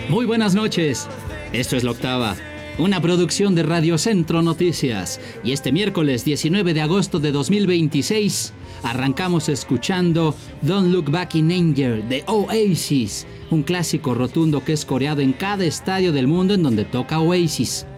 Muy buenas noches. Esto es La Octava, una producción de Radio Centro Noticias. Y este miércoles 19 de agosto de 2026 arrancamos escuchando Don't Look Back in Anger de Oasis, un clásico rotundo que es coreado en cada estadio del mundo en donde toca Oasis.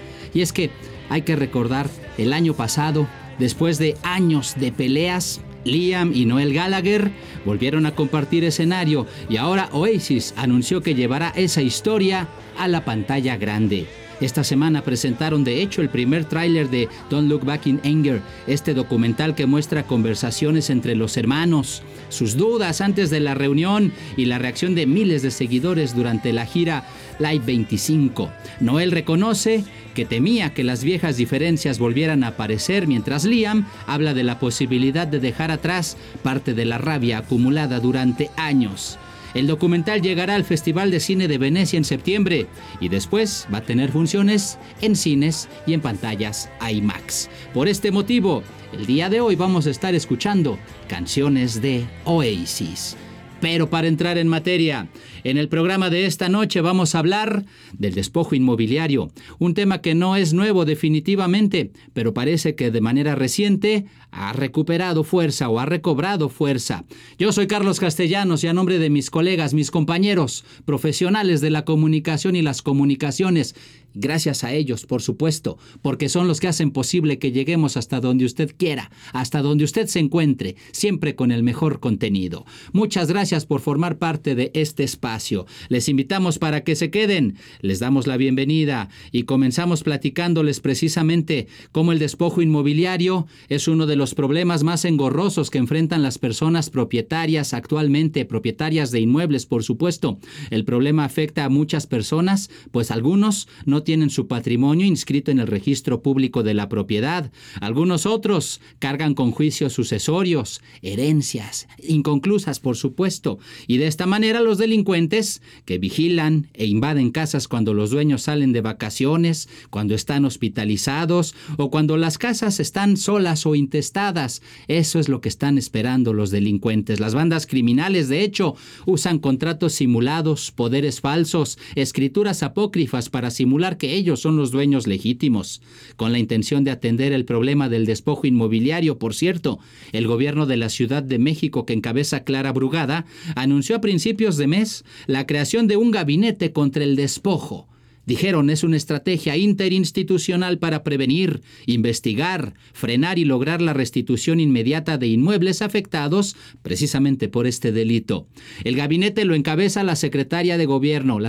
Y es que hay que recordar el año pasado, después de años de peleas, Liam y Noel Gallagher volvieron a compartir escenario y ahora Oasis anunció que llevará esa historia a la pantalla grande. Esta semana presentaron de hecho el primer tráiler de Don't Look Back in Anger, este documental que muestra conversaciones entre los hermanos, sus dudas antes de la reunión y la reacción de miles de seguidores durante la gira Live 25. Noel reconoce que temía que las viejas diferencias volvieran a aparecer, mientras Liam habla de la posibilidad de dejar atrás parte de la rabia acumulada durante años. El documental llegará al Festival de Cine de Venecia en septiembre y después va a tener funciones en cines y en pantallas IMAX. Por este motivo, el día de hoy vamos a estar escuchando canciones de Oasis. Pero para entrar en materia, en el programa de esta noche vamos a hablar del despojo inmobiliario, un tema que no es nuevo definitivamente, pero parece que de manera reciente ha recuperado fuerza o ha recobrado fuerza. Yo soy Carlos Castellanos y a nombre de mis colegas, mis compañeros, profesionales de la comunicación y las comunicaciones, gracias a ellos, por supuesto, porque son los que hacen posible que lleguemos hasta donde usted quiera, hasta donde usted se encuentre, siempre con el mejor contenido. Muchas gracias por formar parte de este espacio. Les invitamos para que se queden, les damos la bienvenida y comenzamos platicándoles precisamente cómo el despojo inmobiliario es uno de los problemas más engorrosos que enfrentan las personas propietarias actualmente, propietarias de inmuebles, por supuesto. El problema afecta a muchas personas, pues algunos no tienen su patrimonio inscrito en el registro público de la propiedad. Algunos otros cargan con juicios sucesorios, herencias, inconclusas, por supuesto. Y de esta manera los delincuentes que vigilan e invaden casas cuando los dueños salen de vacaciones, cuando están hospitalizados o cuando las casas están solas o intestadas, eso es lo que están esperando los delincuentes. Las bandas criminales, de hecho, usan contratos simulados, poderes falsos, escrituras apócrifas para simular que ellos son los dueños legítimos. Con la intención de atender el problema del despojo inmobiliario, por cierto, el gobierno de la Ciudad de México, que encabeza Clara Brugada, anunció a principios de mes la creación de un gabinete contra el despojo. Dijeron, es una estrategia interinstitucional para prevenir, investigar, frenar y lograr la restitución inmediata de inmuebles afectados precisamente por este delito. El gabinete lo encabeza la secretaria de Gobierno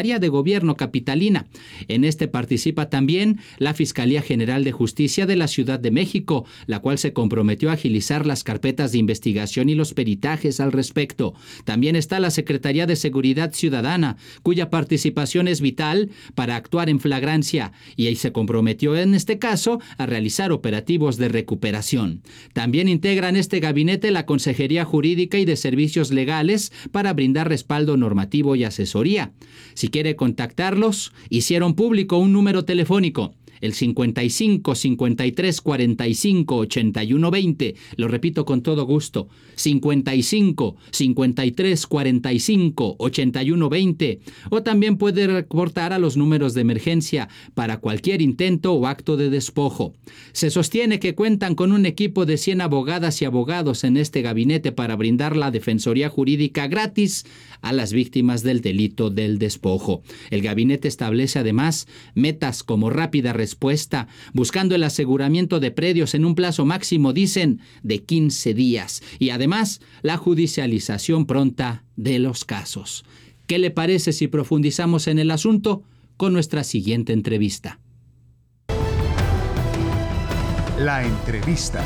capitalina. En este participa también la Fiscalía General de Justicia de la Ciudad de México, la cual se comprometió a agilizar las carpetas de investigación y los peritajes al respecto. También está la Secretaría de Seguridad Ciudadana, cuya participación es vital para actuar en flagrancia, y ahí se comprometió en este caso a realizar operativos de recuperación. También integran este gabinete la Consejería Jurídica y de Servicios Legales para brindar respaldo normativo y asesoría. Si quiere contactarlos, hicieron público un número telefónico, el 55 53 45 81 20. Lo repito con todo gusto, 55 53 45 81 20. O también puede reportar a los números de emergencia para cualquier intento o acto de despojo. Se sostiene que cuentan con un equipo de 100 abogadas y abogados en este gabinete para brindar la defensoría jurídica gratis a las víctimas del delito del despojo. El gabinete establece además metas como rápida respuesta, buscando el aseguramiento de predios en un plazo máximo, dicen, de 15 días, y además la judicialización pronta de los casos. ¿Qué le parece si profundizamos en el asunto con nuestra siguiente entrevista? La entrevista.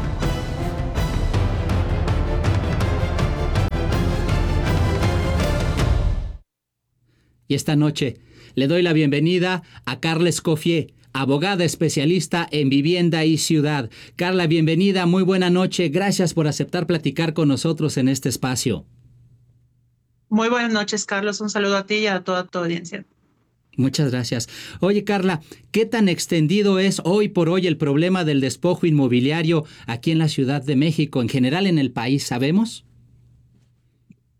Y esta noche le doy la bienvenida a Carla Escoffier, abogada especialista en vivienda y ciudad. Carla, bienvenida, muy buena noche. Gracias por aceptar platicar con nosotros en este espacio. Muy buenas noches, Carlos. Un saludo a ti y a toda tu audiencia. Muchas gracias. Oye, Carla, ¿qué tan extendido es hoy por hoy el problema del despojo inmobiliario aquí en la Ciudad de México, en general en el país, sabemos?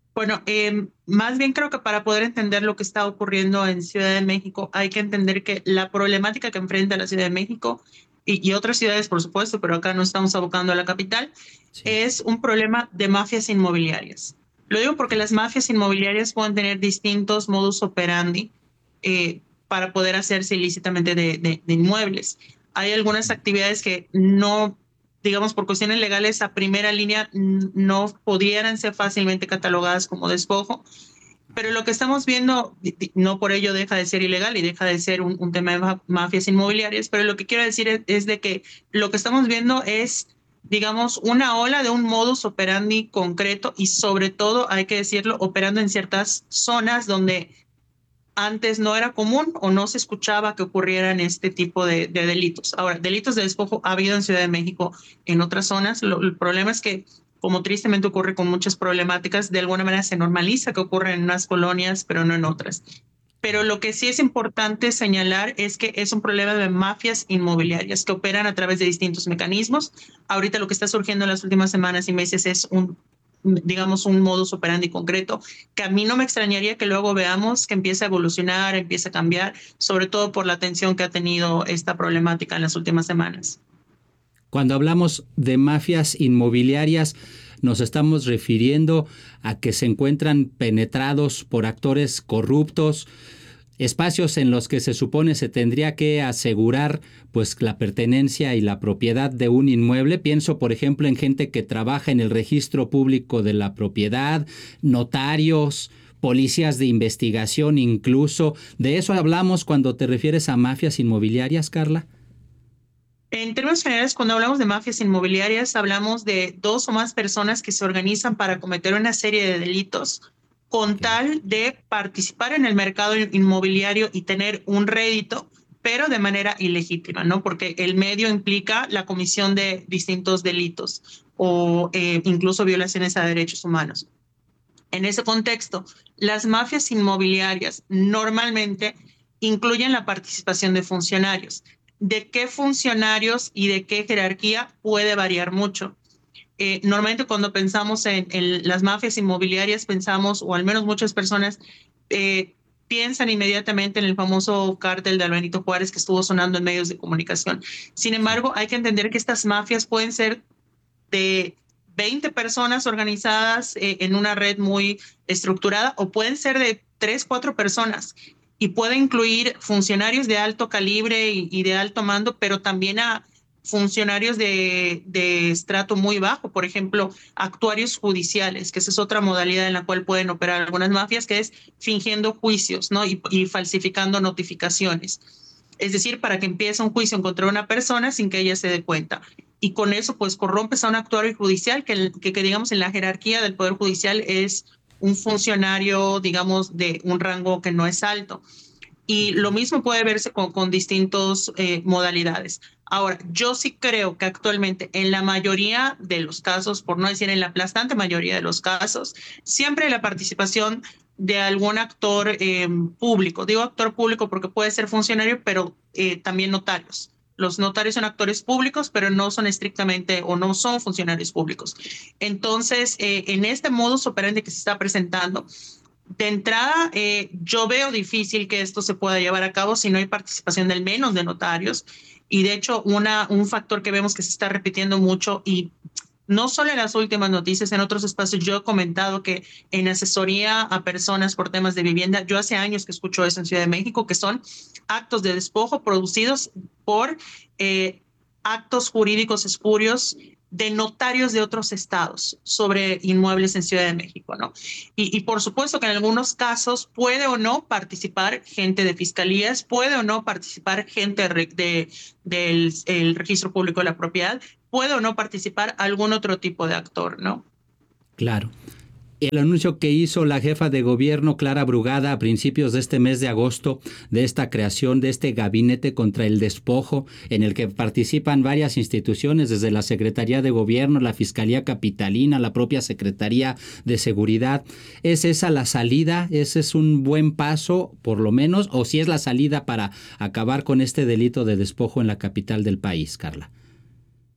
Bueno, más bien creo que para poder entender lo que está ocurriendo en Ciudad de México, hay que entender que la problemática que enfrenta la Ciudad de México y otras ciudades, por supuesto, pero acá no estamos abocando a la capital, Sí, es un problema de mafias inmobiliarias. Lo digo porque ok. las mafias inmobiliarias pueden tener distintos modus operandi para poder hacerse ilícitamente de inmuebles. Hay algunas actividades que no, digamos, por cuestiones legales a primera línea no pudieran ser fácilmente catalogadas como despojo, pero lo que estamos viendo no por ello deja de ser ilegal y deja de ser un tema de mafias inmobiliarias, pero lo que quiero decir es de que lo que estamos viendo es, digamos, una ola de un modus operandi concreto y sobre todo, hay que decirlo, operando en ciertas zonas donde antes no era común o no se escuchaba que ocurrieran este tipo de delitos. Ahora, delitos de despojo ha habido en Ciudad de México, en otras zonas. El problema es que, como tristemente ocurre con muchas problemáticas, de alguna manera se normaliza que ocurren en unas colonias, pero no en otras. Pero Claro. lo que sí es importante señalar es que es un problema de mafias inmobiliarias que operan a través de distintos mecanismos. Ahorita lo que está surgiendo en las últimas semanas y meses es digamos, un modus operandi concreto, que a mí no me extrañaría que luego veamos que empiece a evolucionar, empiece a cambiar, sobre todo por la atención que ha tenido esta problemática en las últimas semanas. Cuando hablamos de mafias inmobiliarias, nos estamos refiriendo a que se encuentran penetrados por actores corruptos, espacios en los que se supone se tendría que asegurar pues la pertenencia y la propiedad de un inmueble. Pienso, por ejemplo, en gente que trabaja en el registro público de la propiedad, notarios, policías de investigación incluso. ¿De eso hablamos cuando te refieres a mafias inmobiliarias, Carla? En términos generales, cuando hablamos de mafias inmobiliarias, hablamos de dos o más personas que se organizan para cometer una serie de delitos con Ok. tal de participar en el mercado inmobiliario y tener un rédito, pero de manera ilegítima, ¿no? Porque el medio implica la comisión de distintos delitos o incluso violaciones a derechos humanos. En ese contexto, las mafias inmobiliarias normalmente incluyen la participación de funcionarios. ¿De qué funcionarios y de qué jerarquía? Puede variar mucho. Normalmente cuando pensamos en las mafias inmobiliarias, pensamos, o al menos muchas personas, piensan inmediatamente en el famoso cártel de Benito Juárez que estuvo sonando en medios de comunicación. Sin Sí. embargo, hay que entender que estas mafias pueden ser de 20 personas organizadas en una red muy estructurada o pueden ser de 3, 4 personas y puede incluir funcionarios de alto calibre y de alto mando, pero también a funcionarios de estrato muy bajo, por ejemplo, actuarios judiciales, que esa es otra modalidad en la cual pueden operar algunas mafias, que es fingiendo juicios, ¿no? Y falsificando notificaciones. Es decir, para que empiece un juicio contra una persona sin que ella se dé cuenta y con eso pues corrompes a un actuario judicial que digamos en la jerarquía del Poder Judicial es un funcionario, digamos, de un rango que no es alto. Y Ok. lo mismo puede verse con distintas modalidades. Ahora, yo sí creo que actualmente en la mayoría de los casos, por no decir en la aplastante mayoría de los casos, siempre hay la participación de algún actor público. Digo actor público porque puede ser funcionario, pero también notarios. Los notarios son actores públicos, pero no son estrictamente o no son funcionarios públicos. Entonces, en este modus operandi que se está presentando, de entrada, yo veo difícil que esto se pueda llevar a cabo si no hay participación del menos de notarios. Y de hecho, un factor que vemos que se está repitiendo mucho y no solo en las últimas noticias, en otros espacios, yo he comentado que en asesoría a personas por temas de vivienda, yo hace años que escucho eso en Ciudad de México, que son actos de despojo producidos por actos jurídicos espurios de notarios de otros estados sobre inmuebles en Ciudad de México, ¿no? Y por supuesto que en algunos casos puede o no participar gente de fiscalías, puede o no participar gente del el registro público de la propiedad, puede o no participar algún otro tipo de actor, ¿no? Claro. El anuncio que hizo la jefa de gobierno, Clara Brugada, a principios de este mes de agosto, de esta creación de este gabinete contra el despojo, en el que participan varias instituciones, desde la Secretaría de Gobierno, la Fiscalía Capitalina, la propia Secretaría de Seguridad. ¿Es esa la salida? ¿Ese es un buen paso, por lo menos? ¿O si es la salida para acabar con este delito de despojo en la capital del país, Carla?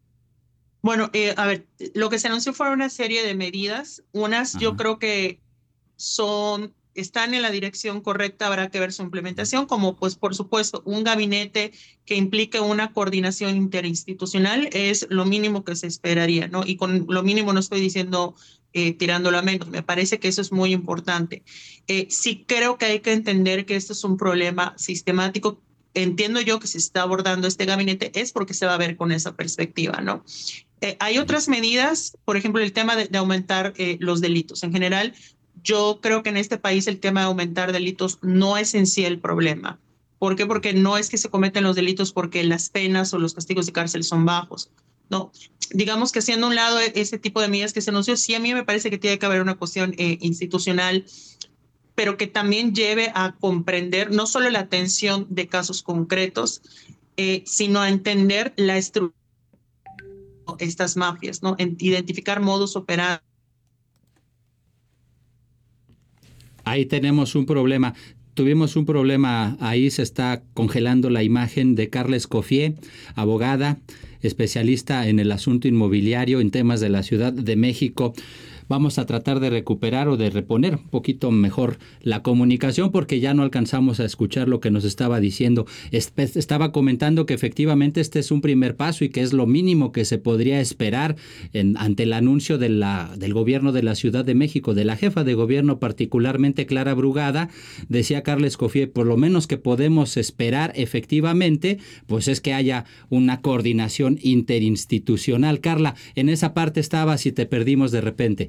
Bueno, a ver, lo que se anunció fueron una serie de medidas. Unas, yo Ajá. creo que están en la dirección correcta, habrá que ver su implementación, como pues por supuesto un gabinete que implique una coordinación interinstitucional es lo mínimo que se esperaría, ¿no? Y con lo mínimo no estoy diciendo tirándolo a menos, me parece que eso es muy importante. Sí creo que hay que entender que esto es un problema sistemático. Entiendo yo que si se está abordando este gabinete es porque se va a ver con esa perspectiva, ¿no? Hay otras medidas, por ejemplo, el tema de aumentar los delitos. En general, yo creo que en este país el tema de aumentar delitos no es en sí el problema. ¿Por qué? Porque no es que se cometen los delitos porque las penas o los castigos de cárcel son bajos. No, digamos que haciendo a un lado ese tipo de medidas que se anunció, sí a mí me parece que tiene que haber una cuestión institucional, pero que también lleve a comprender no solo la atención de casos concretos, sino a entender la estructura de estas mafias, ¿no? Identificar modus operandi. Ahí tenemos un problema. Tuvimos un problema, ahí se está congelando la imagen de Carla Escoffier, abogada, especialista en el asunto inmobiliario en temas de la Ciudad de México. Vamos a tratar de recuperar o de reponer un poquito mejor la comunicación porque ya no alcanzamos a escuchar lo que nos estaba diciendo. Estaba comentando que efectivamente este es un primer paso y que es lo mínimo que se podría esperar ante el anuncio del gobierno de la Ciudad de México, de la jefa de gobierno, particularmente Clara Brugada. Decía Carla Escoffier, por lo menos que podemos esperar efectivamente, pues es que haya una coordinación interinstitucional. Carla, en esa parte estabas y te perdimos de repente.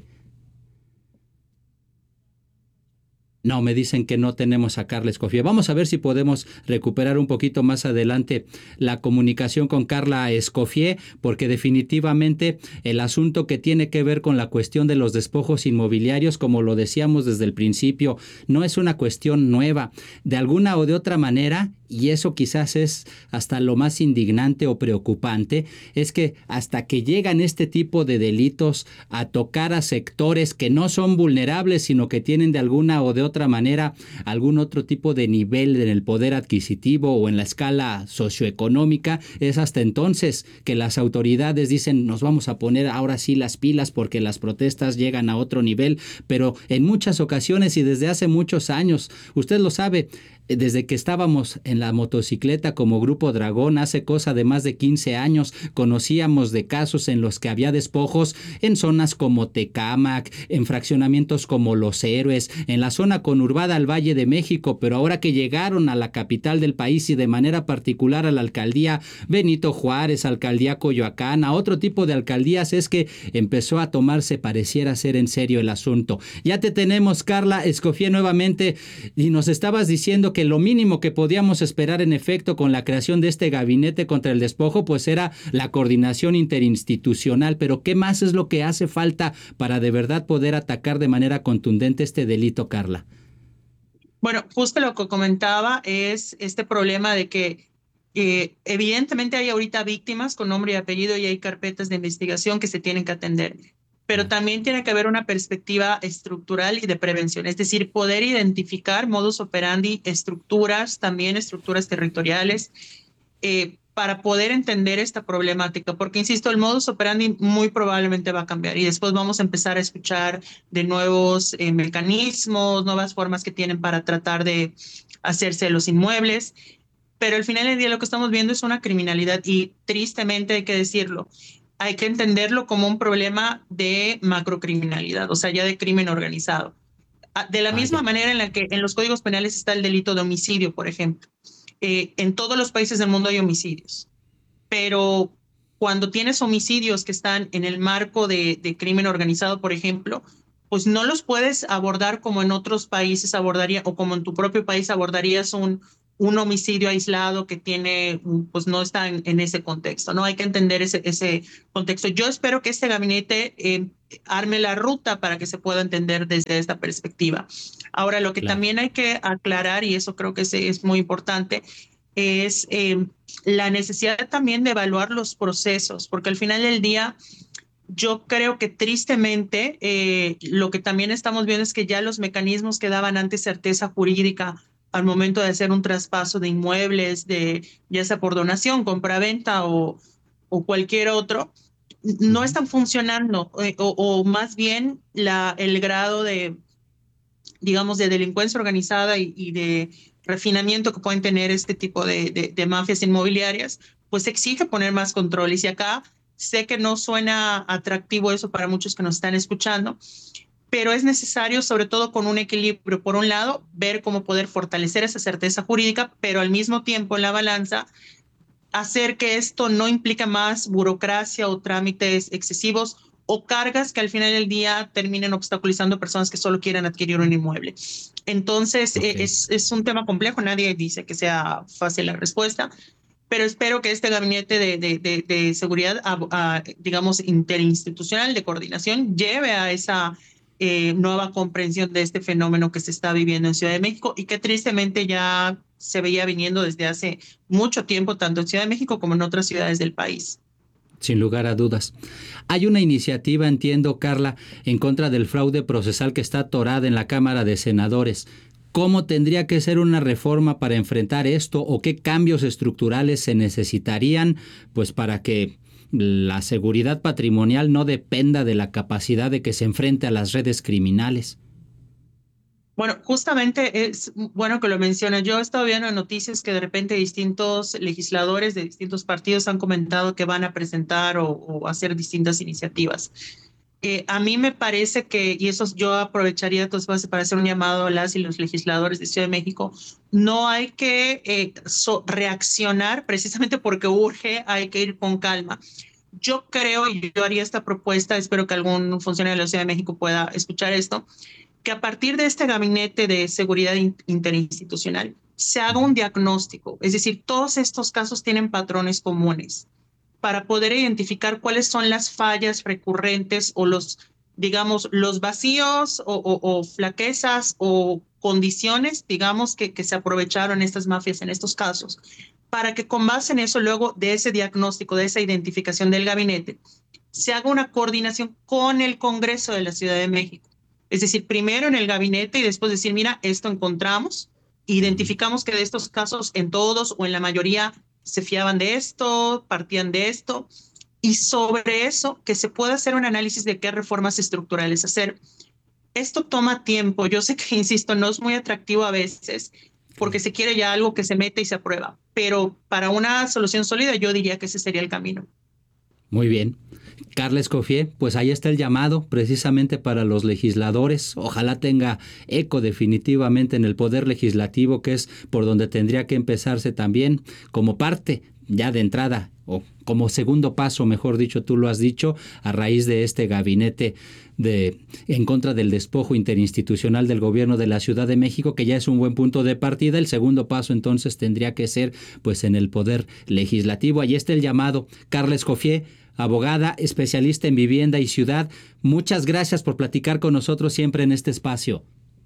No, me dicen que no tenemos a Carla Escoffier. Vamos a ver si podemos recuperar un poquito más adelante la comunicación con Carla Escoffier, porque definitivamente el asunto que tiene que ver con la cuestión de los despojos inmobiliarios, como lo decíamos desde el principio, no es una cuestión nueva. De alguna o de otra manera, y eso quizás es hasta lo más indignante o preocupante, es que hasta que llegan este tipo de delitos a tocar a sectores que no son vulnerables, sino que tienen de alguna o de otra manera algún otro tipo de nivel en el poder adquisitivo o en la escala socioeconómica, es hasta entonces que las autoridades dicen nos vamos a poner ahora sí las pilas porque las protestas llegan a otro nivel, pero en muchas ocasiones y desde hace muchos años, usted lo sabe, desde que estábamos en la motocicleta como Grupo Dragón, hace cosa de más de 15 años, conocíamos de casos en los que había despojos en zonas como Tecámac, en fraccionamientos como Los Héroes, en la zona conurbada al Valle de México, pero ahora que llegaron a la capital del país y de manera particular a la alcaldía Benito Juárez, alcaldía Coyoacán, a otro tipo de alcaldías, es que empezó a tomarse, pareciera ser en serio el asunto. Ya te tenemos, Carla Escoffier, nuevamente, y nos estabas diciendo que lo mínimo que podíamos esperar en efecto con la creación de este gabinete contra el despojo pues era la coordinación interinstitucional, pero ¿qué más es lo que hace falta para de verdad poder atacar de manera contundente este delito, Carla? Bueno, justo lo que comentaba es este problema de que evidentemente hay ahorita víctimas con nombre y apellido y hay carpetas de investigación que se tienen que atender, pero también tiene que haber una perspectiva estructural y de prevención, es decir, poder identificar modus operandi, estructuras, también estructuras territoriales, para poder entender esta problemática, porque insisto, el modus operandi muy probablemente va a cambiar y después vamos a empezar a escuchar de nuevos mecanismos, nuevas formas que tienen para tratar de hacerse los inmuebles, pero al final del día lo que estamos viendo es una criminalidad y tristemente hay que decirlo, hay que entenderlo como un problema de macrocriminalidad, o sea, ya de crimen organizado. De la misma manera en la que en los códigos penales está el delito de homicidio, por ejemplo. En todos los países del mundo hay homicidios, pero cuando tienes homicidios que están en el marco de crimen organizado, por ejemplo, pues no los puedes abordar como en otros países abordaría o como en tu propio país abordarías un homicidio aislado que tiene, pues no está en ese contexto, ¿no? Hay que entender ese contexto. Yo espero que este gabinete arme la ruta para que se pueda entender desde esta perspectiva. Ahora, lo que también hay que aclarar, y eso creo que es muy importante, es la necesidad también de evaluar los procesos, porque al final del día yo creo que tristemente lo que también estamos viendo es que ya los mecanismos que daban antes certeza jurídica al momento de hacer un traspaso de inmuebles, ya sea por donación, compraventa o cualquier otro, no están funcionando o más bien el grado de digamos, de delincuencia organizada y de refinamiento que pueden tener este tipo de mafias inmobiliarias, pues exige poner más controles. Y acá sé que no suena atractivo eso para muchos que nos están escuchando, pero es necesario, sobre todo con un equilibrio. Por un lado, ver cómo poder fortalecer esa certeza jurídica, pero al mismo tiempo en la balanza, hacer que esto no implique más burocracia o trámites excesivos o cargas que al final del día terminen obstaculizando a personas que solo quieren adquirir un inmueble. Entonces, Ok. es un tema complejo, nadie dice que sea fácil la respuesta, pero espero que este gabinete de seguridad, digamos, interinstitucional de coordinación, lleve a esa nueva comprensión de este fenómeno que se está viviendo en Ciudad de México y que tristemente ya se veía viniendo desde hace mucho tiempo, tanto en Ciudad de México como en otras ciudades del país. Sin lugar a dudas. Hay una iniciativa, entiendo, Carla, en contra del fraude procesal que está atorada en la Cámara de Senadores. ¿Cómo tendría que ser una reforma para enfrentar esto o qué cambios estructurales se necesitarían, pues, para que la seguridad patrimonial no dependa de la capacidad de que se enfrente a las redes criminales? Bueno, justamente es bueno que lo menciona. Yo he estado viendo noticias que de repente distintos legisladores de distintos partidos han comentado que van a presentar o hacer distintas iniciativas. A mí me parece que, y eso yo aprovecharía tu espacio para hacer un llamado a las y los legisladores de Ciudad de México, no hay que reaccionar precisamente porque urge, hay que ir con calma. Yo creo, y yo haría esta propuesta, espero que algún funcionario de la Ciudad de México pueda escuchar esto, que a partir de este gabinete de seguridad interinstitucional se haga un diagnóstico, es decir, todos estos casos tienen patrones comunes para poder identificar cuáles son las fallas recurrentes o los, digamos, los vacíos o flaquezas o condiciones, digamos, que se aprovecharon estas mafias en estos casos, para que con base en eso, luego de ese diagnóstico, de esa identificación del gabinete, se haga una coordinación con el Congreso de la Ciudad de México. Es decir, primero en el gabinete y después decir, mira, esto encontramos, identificamos que de estos casos en todos o en la mayoría se fiaban de esto, partían de esto, y sobre eso que se pueda hacer un análisis de qué reformas estructurales hacer. Esto toma tiempo, yo sé que, insisto, no es muy atractivo a veces porque se quiere ya algo que se mete y se aprueba, pero para una solución sólida yo diría que ese sería el camino. Muy bien. Carla Escoffier, pues ahí está el llamado precisamente para los legisladores. Ojalá tenga eco definitivamente en el poder legislativo, que es por donde tendría que empezarse también como parte ya de entrada o como segundo paso, mejor dicho, tú lo has dicho, a raíz de este gabinete en contra del despojo interinstitucional del gobierno de la Ciudad de México, que ya es un buen punto de partida. El segundo paso entonces tendría que ser pues en el poder legislativo. Ahí está el llamado. Carla Escoffier, abogada, especialista en vivienda y ciudad, muchas gracias por platicar con nosotros siempre en este espacio.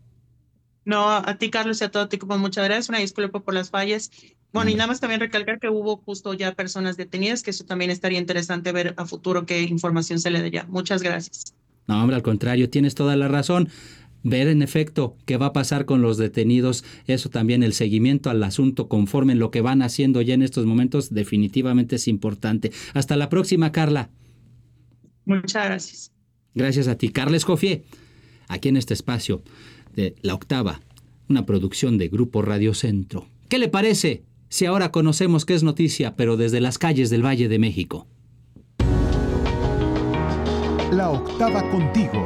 No, a ti, Carlos, y a todo tu equipo, muchas gracias. Una disculpa por las fallas. Bueno, y Hombre. nada más también recalcar que hubo justo ya personas detenidas, que eso también estaría interesante ver a futuro qué información se le dé ya. Muchas gracias. No, hombre, al contrario, tienes toda la razón. Ver en efecto qué va a pasar con los detenidos, eso también, el seguimiento al asunto conforme en lo que van haciendo ya en estos momentos, definitivamente es importante. Hasta la próxima, Carla. Muchas gracias. Gracias a ti, Carla Escoffier, aquí en este espacio de La Octava, una producción de Grupo Radio Centro. ¿Qué le parece si ahora conocemos qué es noticia, pero desde las calles del Valle de México? La Octava contigo.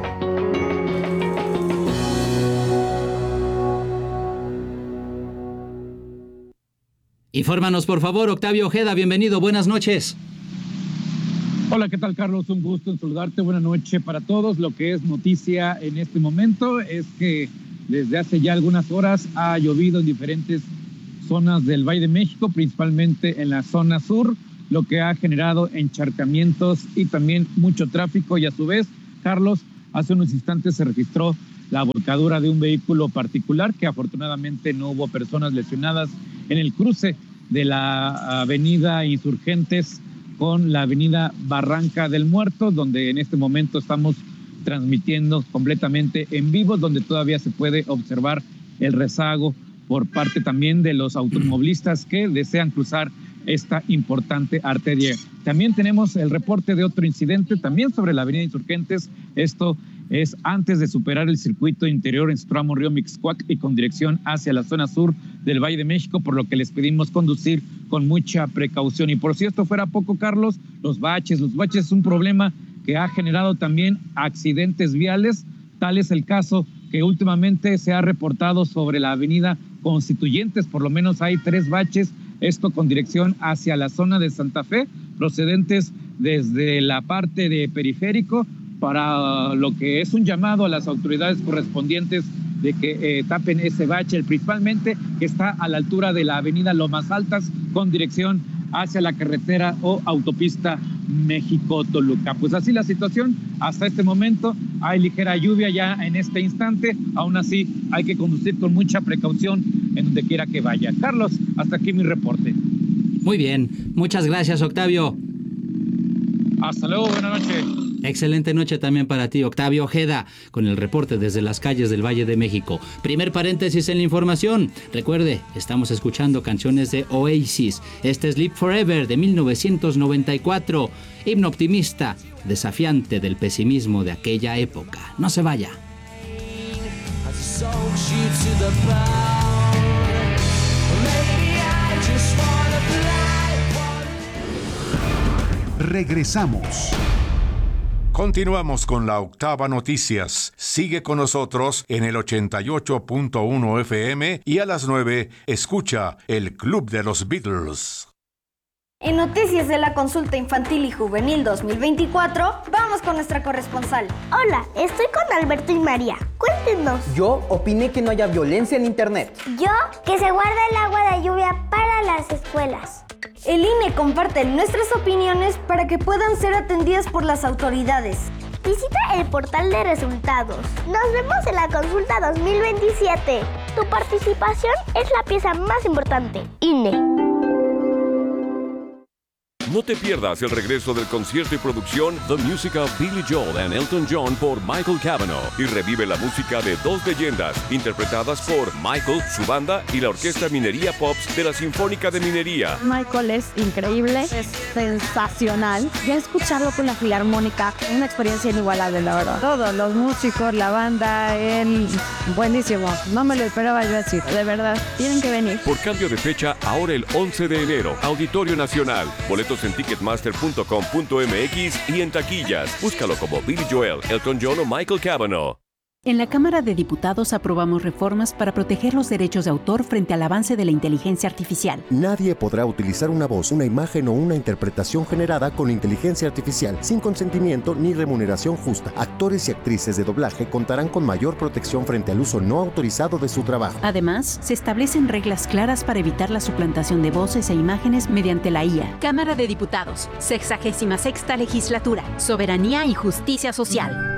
Infórmanos, por favor, Octavio Ojeda, bienvenido, buenas noches. Hola, ¿qué tal, Carlos? Un gusto en saludarte. Buenas noches para todos. Lo que es noticia en este momento es que desde hace ya algunas horas ha llovido en diferentes zonas del Valle de México, principalmente en la zona sur, lo que ha generado encharcamientos y también mucho tráfico. Y a su vez, Carlos, hace unos instantes se registró la volcadura de un vehículo particular, que afortunadamente no hubo personas lesionadas en el cruce de la avenida Insurgentes con la avenida Barranca del Muerto, donde en este momento estamos transmitiendo completamente en vivo, donde todavía se puede observar el rezago por parte también de los automovilistas que desean cruzar esta importante arteria. También tenemos el reporte de otro incidente, también sobre la avenida Insurgentes, esto es antes de superar el circuito interior en su tramo Río Mixcoac y con dirección hacia la zona sur del Valle de México, por lo que les pedimos conducir con mucha precaución. Y por si esto fuera poco, Carlos, los baches es un problema que ha generado también accidentes viales. Tal es el caso que últimamente se ha reportado sobre la avenida Constituyentes, por lo menos hay 3 baches, esto con dirección hacia la zona de Santa Fe, procedentes desde la parte de Periférico, para lo que es un llamado a las autoridades correspondientes de que tapen ese bache, principalmente que está a la altura de la avenida Lomas Altas, con dirección hacia la carretera o autopista México-Toluca. Pues así la situación hasta este momento. Hay ligera lluvia ya en este instante, aún así hay que conducir con mucha precaución en donde quiera que vaya. Carlos, hasta aquí mi reporte. Muy bien, muchas gracias, Octavio. Hasta luego, buenas noches. Excelente noche también para ti, Octavio Ojeda, con el reporte desde las calles del Valle de México. Primer paréntesis en la información. Recuerde, estamos escuchando canciones de Oasis. Este es Live Forever de 1994. Himno optimista, desafiante del pesimismo de aquella época. No se vaya. Regresamos. Continuamos con la Octava Noticias. Sigue con nosotros en el 88.1 FM y a las 9 escucha el Club de los Beatles. En Noticias de la Consulta Infantil y Juvenil 2024, vamos con nuestra corresponsal. Hola, estoy con Alberto y María. Cuéntenos. Yo opiné que no haya violencia en internet. Yo, que se guarda el agua de lluvia para las escuelas. El INE comparte nuestras opiniones para que puedan ser atendidas por las autoridades. Visita el portal de resultados. Nos vemos en la consulta 2027. Tu participación es la pieza más importante. INE. No te pierdas el regreso del concierto y producción The Music of Billy Joel and Elton John por Michael Cavanaugh y revive la música de 2 leyendas interpretadas por Michael, su banda y la Orquesta Minería Pops de la Sinfónica de Minería. Michael es increíble, es sensacional. Ya escucharlo con la Filarmónica, una experiencia inigualable, la verdad. Todos los músicos, la banda, él, buenísimo. No me lo esperaba yo decir, de verdad. Tienen que venir. Por cambio de fecha, ahora el 11 de enero, Auditorio Nacional. Boletos en ticketmaster.com.mx y en taquillas. Búscalo como Billy Joel, Elton John o Michael Cavanaugh. En la Cámara de Diputados aprobamos reformas para proteger los derechos de autor frente al avance de la inteligencia artificial. Nadie podrá utilizar una voz, una imagen o una interpretación generada con inteligencia artificial sin consentimiento ni remuneración justa. Actores y actrices de doblaje contarán con mayor protección frente al uso no autorizado de su trabajo. Además, se establecen reglas claras para evitar la suplantación de voces e imágenes mediante la IA. Cámara de Diputados, 66ª Legislatura, Soberanía y Justicia Social.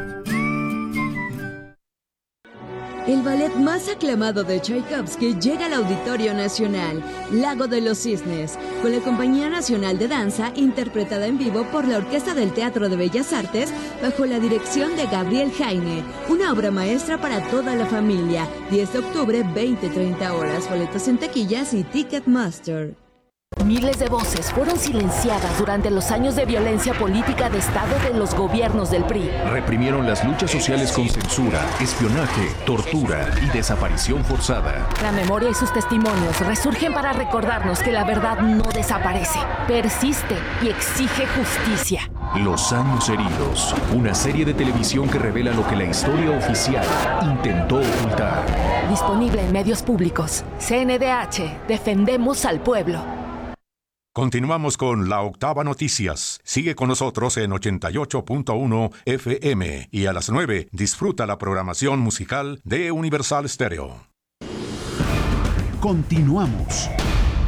El ballet más aclamado de Tchaikovsky llega al Auditorio Nacional, Lago de los Cisnes, con la Compañía Nacional de Danza interpretada en vivo por la Orquesta del Teatro de Bellas Artes bajo la dirección de Gabriel Jaime, una obra maestra para toda la familia. 10 de octubre, 20-30 horas, boletos en taquillas y Ticketmaster. Miles de voces fueron silenciadas durante los años de violencia política de Estado de los gobiernos del PRI. Reprimieron las luchas sociales con censura, espionaje, tortura y desaparición forzada. La memoria y sus testimonios resurgen para recordarnos que la verdad no desaparece, persiste y exige justicia. Los años heridos, una serie de televisión que revela lo que la historia oficial intentó ocultar. Disponible en medios públicos. CNDH, defendemos al pueblo. Continuamos con la Octava Noticias. Sigue con nosotros en 88.1 FM y a las 9 disfruta la programación musical de Universal Stereo. Continuamos.